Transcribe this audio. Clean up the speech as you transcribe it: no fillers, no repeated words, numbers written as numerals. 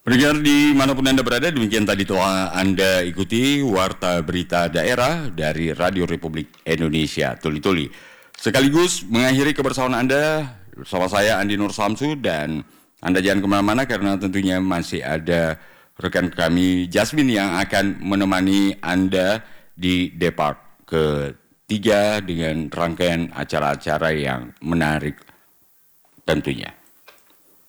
Pendengar dimanapun Anda berada, demikian tadi telah Anda ikuti Warta Berita Daerah dari Radio Republik Indonesia Tuli-Tuli. Sekaligus mengakhiri kebersamaan Anda bersama saya Andi Nur Samsu, dan Anda jangan kemana-mana karena tentunya masih ada rekan kami Jasmine yang akan menemani Anda di depart ketiga dengan rangkaian acara-acara yang menarik tentunya.